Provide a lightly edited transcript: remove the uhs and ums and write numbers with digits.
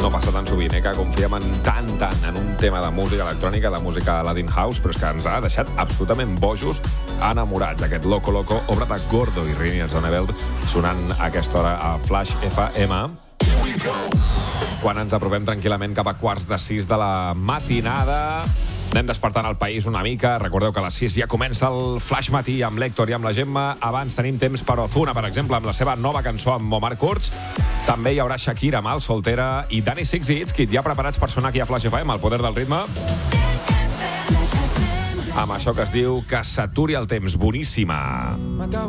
no passa tan sovint, que confiem tant en un tema de música electrònica, de música Latin House, però és que ens ha deixat absolutament bojos, enamorats. Aquest Loco Loco, obra de Gordo i Rini Zoneveld, sonant a aquesta hora a Flash FM. Quan ens apropem tranquil·lament cap a 5:45 de la matinada, anem despertant el país una mica. Recordeu que a les 6 ja comença el Flash Matí amb l'Héctor i amb la Gemma. Abans tenim temps per Ozuna, per exemple, amb la seva nova cançó amb Omar Kurz. També hi haurà Shakira, Mal, Soltera i Dani Six i Itzkid, ja preparats per sonar aquí a Flash FM, el poder del ritme. Amb això que es diu que s'aturi el temps. Boníssima.